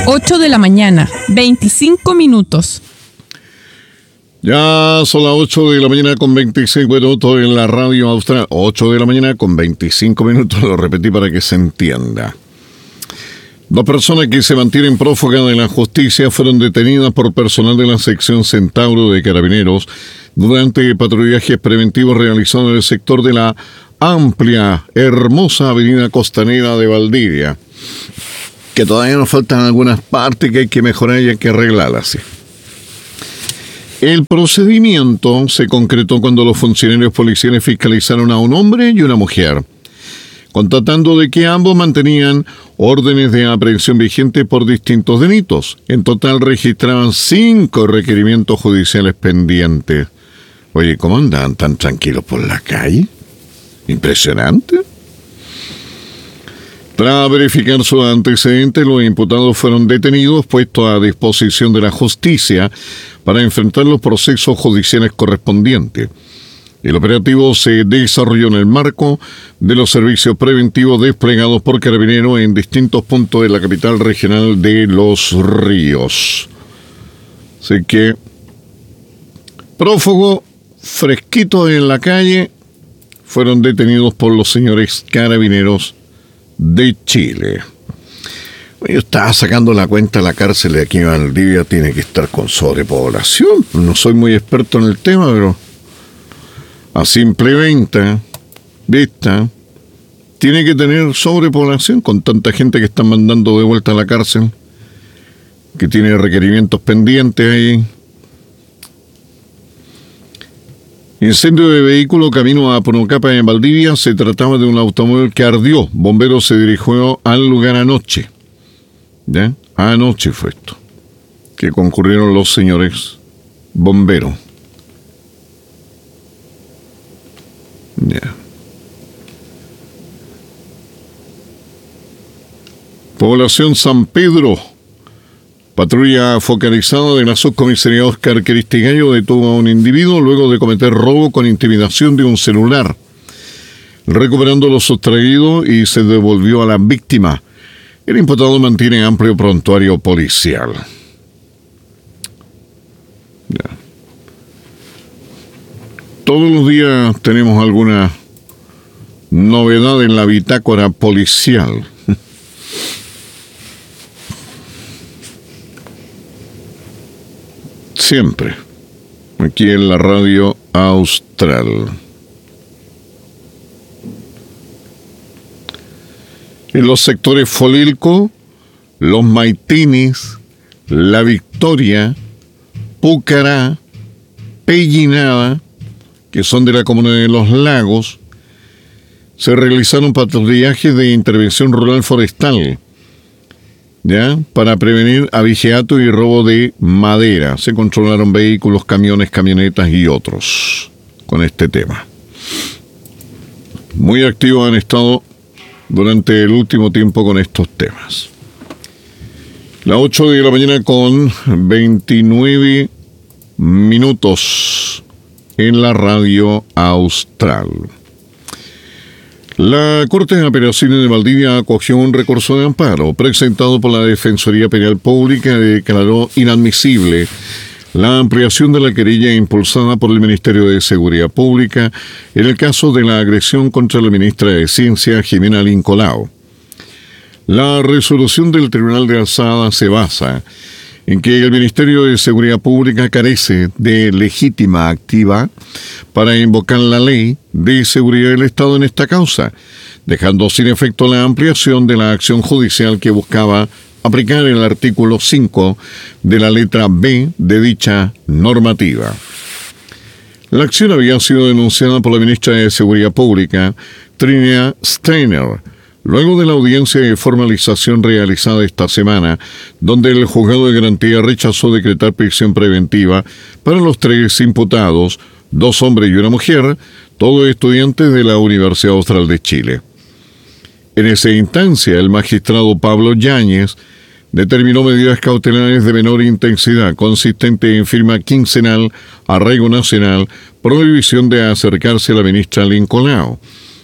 8 de la mañana, 25 minutos. Ya son las 8 de la mañana con 25 minutos en la radio austral. 8 de la mañana con 25 minutos, lo repetí para que se entienda. 2 personas que se mantienen prófugas de la justicia fueron detenidas por personal de la sección Centauro de Carabineros durante patrullajes preventivos realizados en el sector de la amplia, hermosa avenida costanera de Valdivia, que todavía nos faltan algunas partes que hay que mejorar y hay que arreglarlas. ¿Sí? El procedimiento se concretó cuando los funcionarios policiales fiscalizaron a un hombre y una mujer, constatando de que ambos mantenían órdenes de aprehensión vigentes por distintos delitos. En total registraban 5 requerimientos judiciales pendientes. Oye, ¿cómo andan tan tranquilos por la calle? Impresionante. Tras verificar sus antecedentes, los imputados fueron detenidos, puestos a disposición de la justicia para enfrentar los procesos judiciales correspondientes. El operativo se desarrolló en el marco de los servicios preventivos desplegados por Carabineros en distintos puntos de la capital regional de Los Ríos. Así que, prófugos fresquitos en la calle fueron detenidos por los señores Carabineros de Chile. Yo estaba sacando la cuenta, la cárcel de aquí en Valdivia tiene que estar con sobrepoblación. No soy muy experto en el tema, pero a simple vista, tiene que tener sobrepoblación con tanta gente que están mandando de vuelta a la cárcel, que tiene requerimientos pendientes ahí. Incendio de vehículo camino a Punocapa en Valdivia. Se trataba de un automóvil que ardió. Bomberos se dirigió al lugar anoche. ¿Ya? Anoche fue esto, que concurrieron los señores bomberos. Ya. Población San Pedro. Patrulla focalizada de la subcomisaría Óscar Cristigallo detuvo a un individuo luego de cometer robo con intimidación de un celular. Recuperando lo sustraído y se devolvió a la víctima. El imputado mantiene amplio prontuario policial. Ya. Todos los días tenemos alguna novedad en la bitácora policial. Siempre, aquí en la radio austral. En los sectores Folilco, Los Maitines, La Victoria, Pucará, Pellinada, que son de la comuna de Los Lagos, se realizaron patrullajes de intervención rural forestal, ¿ya? Para prevenir abigeato y robo de madera. Se controlaron vehículos, camiones, camionetas y otros con este tema. Muy activos han estado durante el último tiempo con estos temas. Las 8 de la mañana con 29 minutos en la radio austral. La Corte de Apelaciones de Valdivia acogió un recurso de amparo presentado por la Defensoría Penal Pública y declaró inadmisible la ampliación de la querella impulsada por el Ministerio de Seguridad Pública en el caso de la agresión contra la ministra de Ciencia, Jimena Lincolao. La resolución del Tribunal de Alzada se basa en que el Ministerio de Seguridad Pública carece de legítima activa para invocar la ley de seguridad del Estado en esta causa, dejando sin efecto la ampliación de la acción judicial que buscaba aplicar el artículo 5 de la letra B de dicha normativa. La acción había sido denunciada por la ministra de Seguridad Pública, Trinidad Steiner, luego de la audiencia de formalización realizada esta semana, donde el juzgado de garantía rechazó decretar prisión preventiva para los 3 imputados, 2 hombres y una mujer, todos estudiantes de la Universidad Austral de Chile. En esa instancia, el magistrado Pablo Yáñez determinó medidas cautelares de menor intensidad, consistente en firma quincenal, arraigo nacional, prohibición de acercarse a la ministra Lincolao,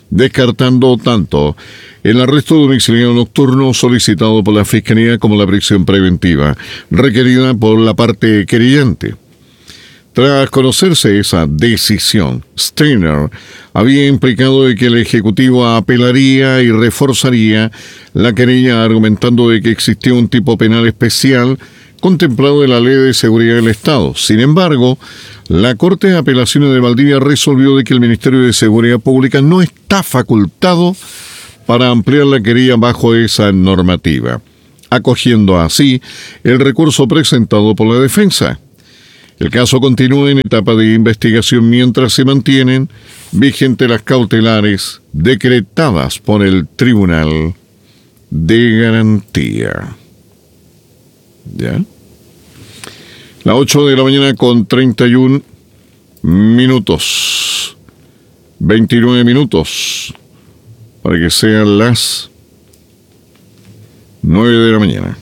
descartando tanto el arresto domiciliario nocturno solicitado por la Fiscalía como la prisión preventiva requerida por la parte querellante. Tras conocerse esa decisión, Steiner había implicado de que el Ejecutivo apelaría y reforzaría la querella argumentando de que existía un tipo penal especial contemplado en la Ley de Seguridad del Estado. Sin embargo, la Corte de Apelaciones de Valdivia resolvió de que el Ministerio de Seguridad Pública no está facultado para ampliar la querella bajo esa normativa, acogiendo así el recurso presentado por la defensa. El caso continúa en etapa de investigación mientras se mantienen vigentes las cautelares decretadas por el Tribunal de Garantía. ¿Ya? Las 8 de la mañana con 31 minutos. 29 minutos. Para que sean las 9 de la mañana.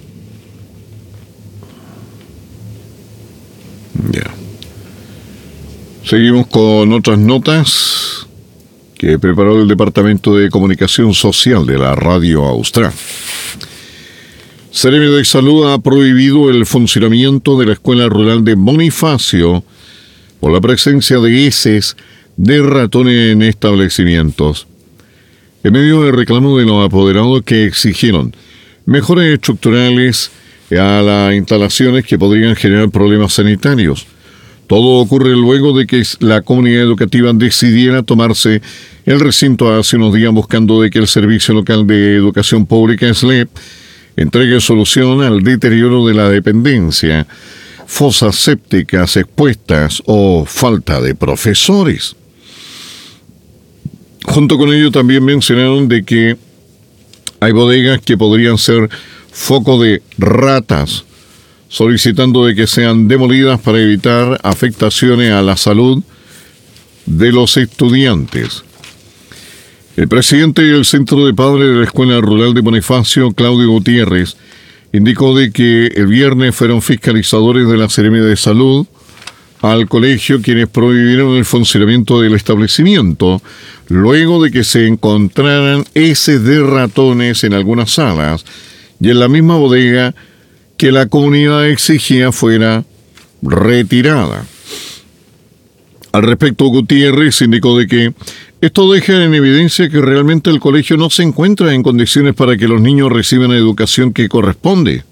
Ya. Seguimos con otras notas que preparó el Departamento de Comunicación Social de la Radio Austral. Seremi de Salud ha prohibido el funcionamiento de la Escuela Rural de Bonifacio por la presencia de heces de ratones en establecimientos. En medio del reclamo de los apoderados que exigieron mejoras estructurales a las instalaciones que podrían generar problemas sanitarios. Todo ocurre luego de que la comunidad educativa decidiera tomarse el recinto hace unos días buscando de que el Servicio Local de Educación Pública, SLEP, entregue solución al deterioro de la dependencia, fosas sépticas expuestas o falta de profesores. Junto con ello también mencionaron de que hay bodegas que podrían ser foco de ratas, solicitando de que sean demolidas para evitar afectaciones a la salud de los estudiantes. El presidente del Centro de Padres de la Escuela Rural de Bonifacio, Claudio Gutiérrez, indicó de que el viernes fueron fiscalizadores de la Seremi de Salud al colegio quienes prohibieron el funcionamiento del establecimiento luego de que se encontraran heces de ratones en algunas salas y en la misma bodega que la comunidad exigía fuera retirada. Al respecto, Gutiérrez indicó de que esto deja en evidencia que realmente el colegio no se encuentra en condiciones para que los niños reciban la educación que corresponde.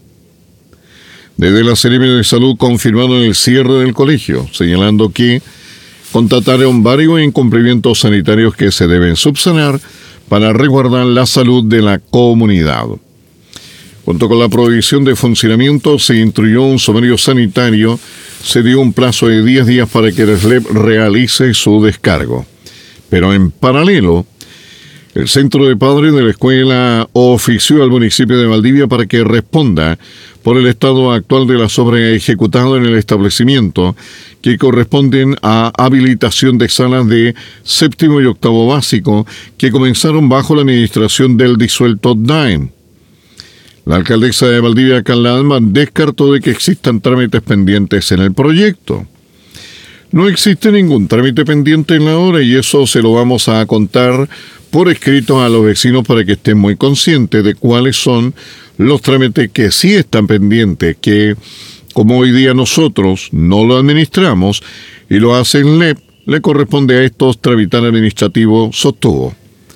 Desde la Seremi de Salud confirmaron el cierre del colegio, señalando que constataron varios incumplimientos sanitarios que se deben subsanar para resguardar la salud de la comunidad. Junto con la prohibición de funcionamiento, se instruyó un sumario sanitario, se dio un plazo de 10 días para que el SLEP realice su descargo. Pero en paralelo, el Centro de Padres de la Escuela ofició al municipio de Valdivia para que responda por el estado actual de las obras ejecutadas en el establecimiento, que corresponden a habilitación de salas de séptimo y octavo básico, que comenzaron bajo la administración del disuelto DAEM. La alcaldesa de Valdivia, Carla Alman, descartó de que existan trámites pendientes en el proyecto. No existe ningún trámite pendiente en la obra y eso se lo vamos a contar por escrito a los vecinos para que estén muy conscientes de cuáles son los trámites que sí están pendientes, que como hoy día nosotros no lo administramos y lo hace el LEP, le corresponde a estos tramitar administrativo, sostuvo.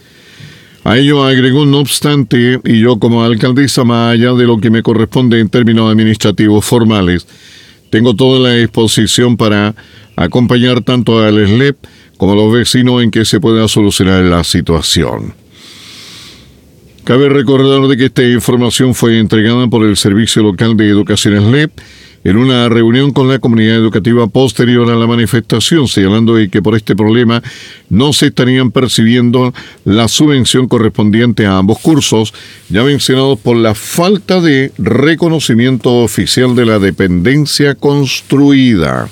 A ello agregó, no obstante, y yo como alcaldesa, más allá de lo que me corresponde en términos administrativos formales, tengo toda la disposición para acompañar tanto al SLEP como a los vecinos en que se pueda solucionar la situación. Cabe recordar de que esta información fue entregada por el Servicio Local de Educación SLEP en una reunión con la comunidad educativa posterior a la manifestación, señalando de que por este problema no se estarían percibiendo la subvención correspondiente a ambos cursos, ya mencionados por la falta de reconocimiento oficial de la dependencia construida.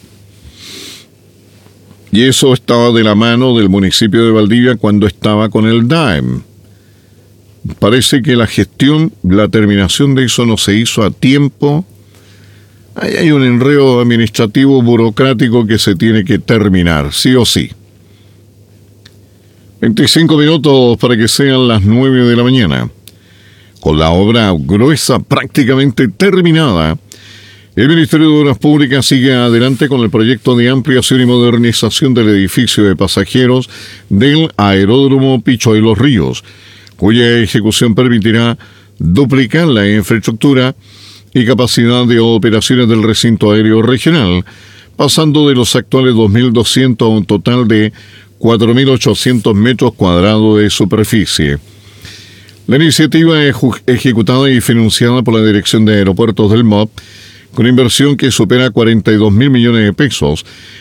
Y eso estaba de la mano del municipio de Valdivia cuando estaba con el DAEM. Parece que la gestión, la terminación de eso no se hizo a tiempo. Ahí hay un enredo administrativo burocrático que se tiene que terminar, sí o sí. 25 minutos para que sean las 9 de la mañana. Con la obra gruesa prácticamente terminada, el Ministerio de Obras Públicas sigue adelante con el proyecto de ampliación y modernización del edificio de pasajeros del Aeródromo Picho de los Ríos, cuya ejecución permitirá duplicar la infraestructura y capacidad de operaciones del recinto aéreo regional, pasando de los actuales 2.200 a un total de 4.800 metros cuadrados de superficie. La iniciativa es ejecutada y financiada por la Dirección de Aeropuertos del MOP, con inversión que supera 42.000 millones de pesos,